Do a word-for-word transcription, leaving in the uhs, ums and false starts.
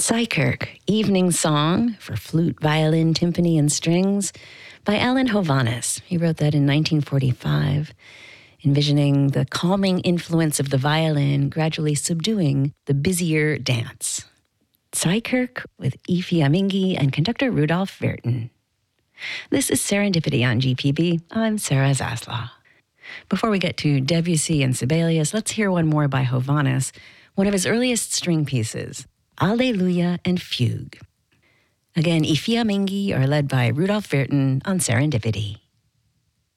Tsikirk, Evening Song for Flute, Violin, Timpani, and Strings by Alan Hovhaness. He wrote that in nineteen forty-five, envisioning the calming influence of the violin gradually subduing the busier dance. Tsikirk with Efi Amingi and conductor Rudolf Verton. This is Serendipity on G P B. I'm Sarah Zaslaw. Before we get to Debussy and Sibelius, let's hear one more by Hovhaness, one of his earliest string pieces, Alleluia and Fugue. Again, Efi Amingi are led by Rudolf Verton on Serendipity.